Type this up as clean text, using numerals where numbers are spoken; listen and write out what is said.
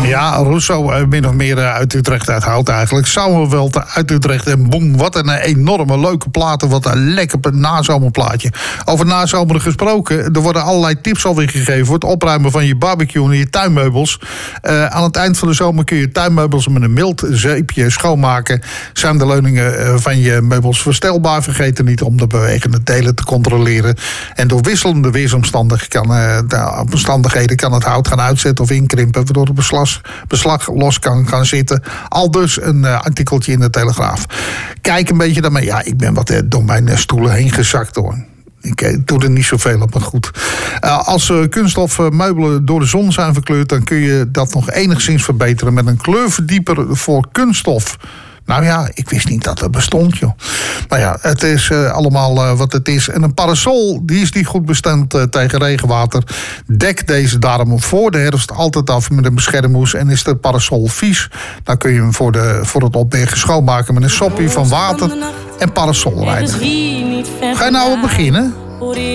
Ja, Rousseau min of meer uit Utrecht uithaalt eigenlijk. Samenwelten uit Utrecht en boem. Wat een enorme leuke platen. Wat een lekker nazomerplaatje. Over nazomeren gesproken. Er worden allerlei tips alweer gegeven voor het opruimen van je barbecue en je tuinmeubels. Aan het eind van de zomer kun je tuinmeubels met een mild zeepje schoonmaken. Zijn de leuningen van je meubels verstelbaar? Vergeet er niet om de bewegende delen te controleren. En door wisselende weersomstandigheden kan het hout gaan uitzetten of inkrimpen, waardoor het beslag los kan zitten. Al dus een artikeltje in de Telegraaf. Kijk een beetje daarmee. Ja, ik ben wat door mijn stoelen heen gezakt hoor. Ik doe er niet zoveel op, maar goed. Als kunststof meubelen door de zon zijn verkleurd, dan kun je dat nog enigszins verbeteren met een kleurverdieper voor kunststof. Nou ja, ik wist niet dat dat bestond, joh. Nou ja, het is allemaal wat het is. En een parasol, die is niet goed bestand tegen regenwater. Dek deze daarom voor de herfst altijd af met een beschermhoes. En is de parasol vies, dan kun je hem voor het opbergen schoonmaken met een soppie van water en parasolreiniger. Ga je nou al beginnen?